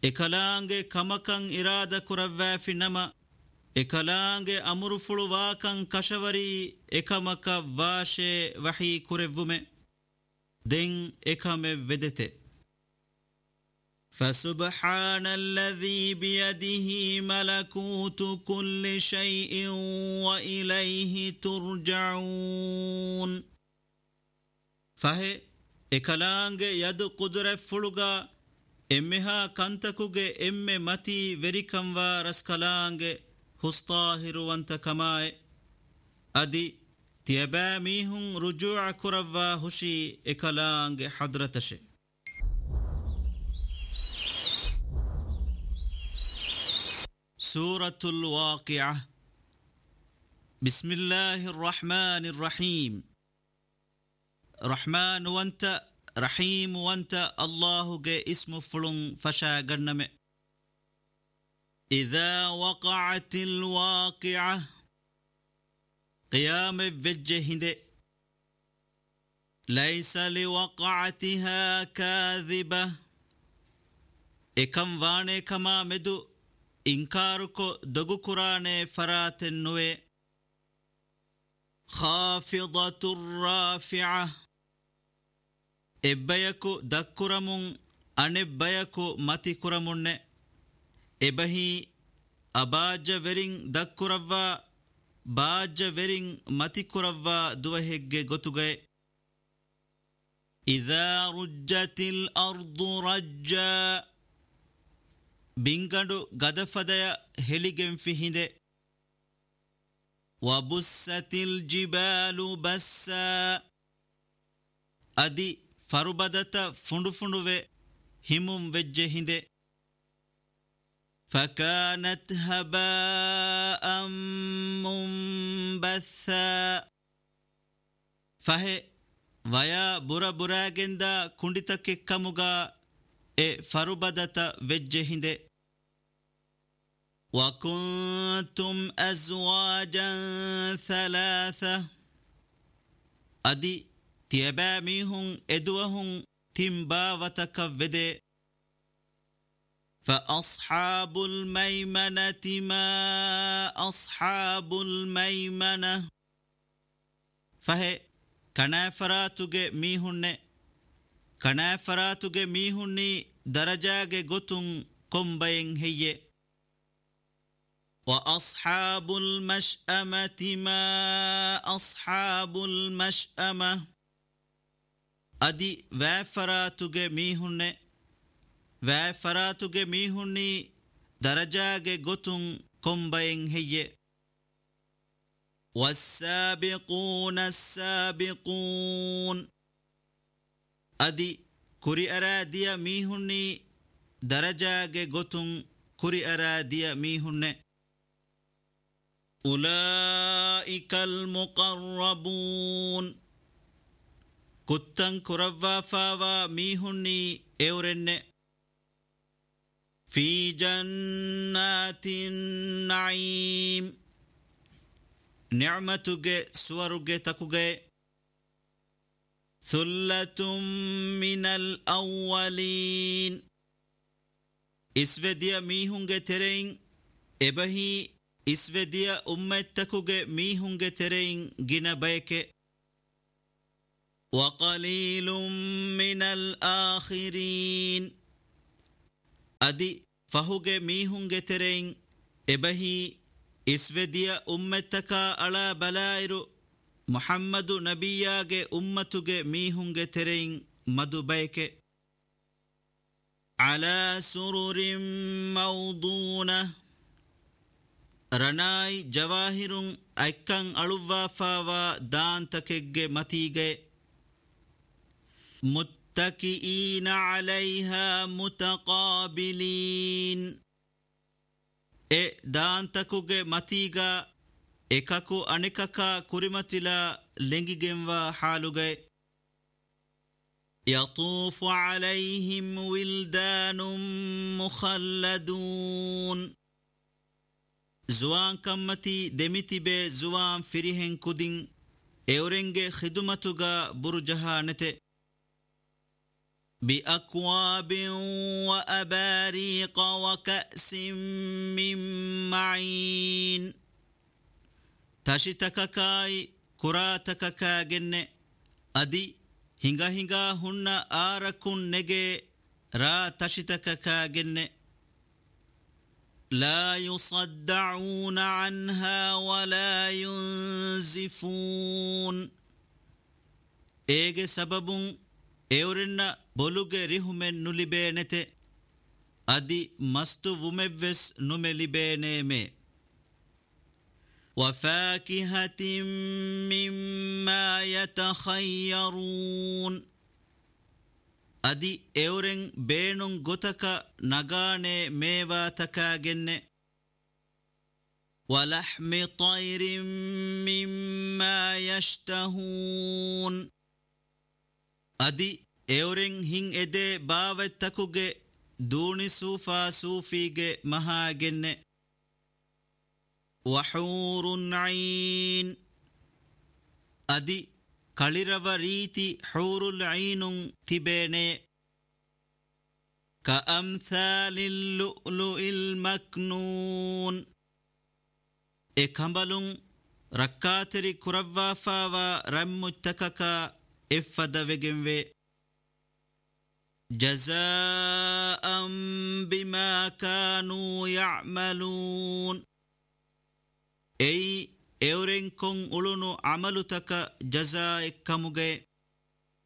ekalaange kamakan irada kuravvafi nama ekalaange amurufulu waakan kashavari ekamaka vaashe wahi kurevvume den ekame vedete فسبحان الذي بيده ملكوت كل شيء وإليه ترجعون فهي ekalaange yadu kudure fuluga emmeha kantakuge emme mati verikamwa raskalaange hustahiruwanta kamae adi tiyaba mihun rujua kuravwa hushi ekalaange hadratashe سورة الواقعة بسم الله الرحمن الرحيم رحمن وانت رحيم وانت الله جاء اسم فلن فشا قرنم إذا وقعت الواقعة قيام بجهد ليس لوقعتها كاذبة إكم واني كما مدو إنكاركو دغو قرآن فرات النوي خافضة الرافعة إبايكو دكرمون أنبايكو ماتي كرمون إبهي أباج ورين دكروا باج ورين ماتي كروا دوهيج غتوغي إذا رجت الأرض رجا بينغدو غدفديا هليغن فيهinde وبست الجبال بسا أدي فربدت فندو همم وجهinde فكانت هباء منبثا فهي ويا برا براغندا كندتك كمغا فربدت وجهinde وكنتم أزواجا ثلاثة أدي تيباميهم إدوهم تنباوتك وده فأصحاب الميمنة ما أصحاب الميمنة فهي كنافراتك ميهن كنافراتك ميهن درجاك غتن كمبين هي وأصحاب المشأمة ما أصحاب المشأمة أدي وافراتك ميهن درجاك غتن كمبين هي والسابقون السابقون أدي كري أراديا ميهن درجاك غتن كري أراديا ميهن أولئك المقربون كتن كروا فاوا ميهن أورن في جنات النعيم نعمتك سورك تكوك ثلة من الأولين إسوديا ميهن ترين إبهي إسوديا أمتكوك ميهن ترين جنا بيك وقليل من الآخرين أدي فهوك ميهن ترين إبهي إسوديا أمتك على بلائر محمد نبياك أمتك ميهن ترين مدو بيك على سرر موضونة رناي جواهر أكن ألوفا فاوا دان تكج متيج متكئين عليها متقابلين دان تكوج متيجا إكاكو أنيكاكا كوريماتيلا لنجيجنوا حالوغي يطوف عليهم ولدان مخلدون زوان كمتي دمتي بي زوان فريهن كودين اورنج خدمتوغا برجها نته بأكواب وأباريق وكأس من معين تشتككاي كراتككا جن أدي هنگا هنگا هن آركن نجي را تشتككا جن لا يصدعون عنها ولا ينزفون إيجي سبب إورنا بولوغي ريهمن نلبينته أدي مستو ومبس نملبينيمي وفاكهة مما يتخيرون أدي إورن بينون غتك نغاني ميوا تكاجن ولحم طير مما يشتهون أدي إورن هين إدي باوتكوغي دوني سوفا سوفيغي مهاجن وحور عين أدي كاليروريتي حور العين تبيني كأمثال اللؤلؤ المكنون إكمبلون ركاتري كربافا ورمتككا إفدوغنوي جزاء بما كانوا يعملون أي إورين كون أولونو عملتك جزاء كموغي